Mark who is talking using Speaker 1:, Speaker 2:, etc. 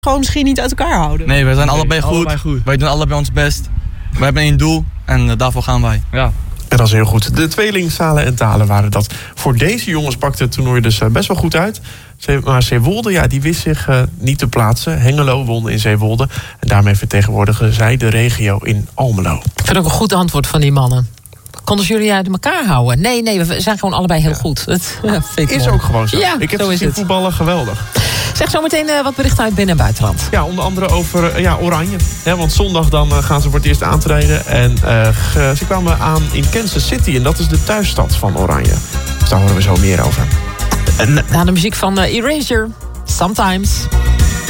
Speaker 1: gewoon misschien niet uit elkaar houden.
Speaker 2: Nee, wij zijn allebei goed. Wij doen allebei ons best. Wij hebben één doel en daarvoor gaan wij.
Speaker 3: Ja.
Speaker 4: En dat is heel goed. De tweeling Salen en Talen waren dat. Voor deze jongens pakte het toernooi dus best wel goed uit. Maar Zeewolde, ja, die wist zich niet te plaatsen. Hengelo won in Zeewolde. En daarmee vertegenwoordigen zij de regio in Almelo.
Speaker 5: Ik vind ook een goed antwoord van die mannen. Konden ze jullie uit elkaar houden? Nee, we zijn gewoon allebei heel goed. Het vind ik
Speaker 4: is
Speaker 5: mooi.
Speaker 4: ook gewoon zo.
Speaker 5: Ja,
Speaker 4: ik heb
Speaker 5: zo is
Speaker 4: gezien
Speaker 5: het.
Speaker 4: voetballen geweldig.
Speaker 5: Zeg zo meteen wat berichten uit binnen- en buitenland.
Speaker 4: Ja, onder andere over Oranje. Ja, want zondag dan gaan ze voor het eerst aantreden. En ze kwamen aan in Kansas City. En dat is de thuisstad van Oranje. Dus daar horen we zo meer over.
Speaker 5: Na de muziek van Erasure, Sometimes.